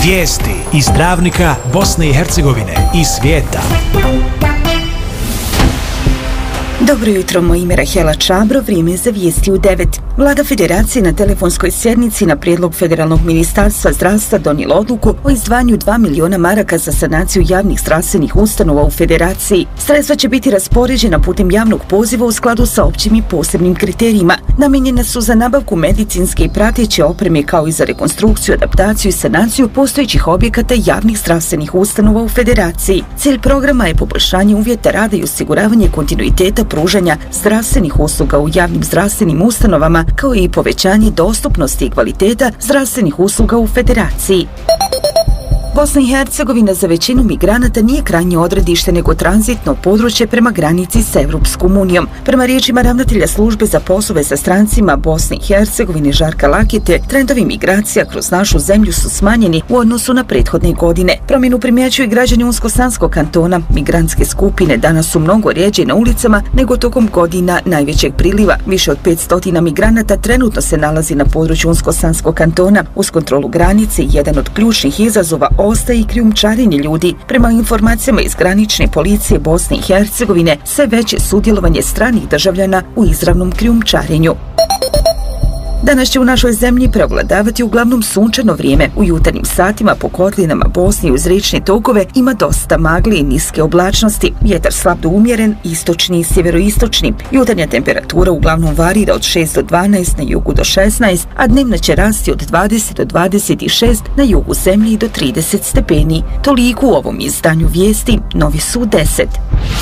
Vijesti iz Travnika, Bosne i Hercegovine i svijeta. Dobro jutro, moje ime je Rahela Čabro, vrijeme je za vijesti u 9. Vlada Federacije na telefonskoj sjednici na prijedlog Federalnog ministarstva zdravstva donijela odluku o izdvajanju 2 miliona maraka za sanaciju javnih zdravstvenih ustanova u Federaciji. Sredstva će biti raspoređena putem javnog poziva u skladu sa općim i posebnim kriterijima. Namijenjena su za nabavku medicinske i prateće opreme kao i za rekonstrukciju, adaptaciju i sanaciju postojećih objekata javnih zdravstvenih ustanova u Federaciji. Cilj programa je poboljšanje uvjeta rada i osiguravanje kontinuiteta pružanja zdravstvenih usluga u javnim zdravstvenim ustanovama, kao i povećanje dostupnosti i kvaliteta zdravstvenih usluga u Federaciji. Bosna i Hercegovina za većinu migranata nije krajnje odredište nego tranzitno područje prema granici s Evropskom unijom. Prema riječima ravnatelja službe za poslove sa strancima Bosne i Hercegovine Žarka Lakete, trendovi migracija kroz našu zemlju su smanjeni u odnosu na prethodne godine. Promjenu primjećuju i građani Unsko-Sanskog kantona. Migrantske skupine danas su mnogo rjeđe na ulicama nego tokom godina najvećeg priliva. Više od 500 migranata trenutno se nalazi na području Unsko-Sanskog kantona. Uz kontrolu granice jedan od ključnih izazova ostaje i krijumčarenje ljudi. Prema informacijama iz granične policije Bosne i Hercegovine, sve veće sudjelovanje stranih državljana u izravnom krijumčarenju. Danas će u našoj zemlji prevladavati uglavnom sunčano vrijeme. U jutarnjim satima po kotlinama Bosne i uz riječne tokove ima dosta magle i niske oblačnosti. Vjetar slab do umjeren, istočni i sjeveroistočni. Jutarnja temperatura uglavnom varira od 6 do 12, na jugu do 16, a dnevna će rasti od 20 do 26, na jugu zemlje i do 30 stepeni. Toliko u ovom izdanju vijesti, novi su 10.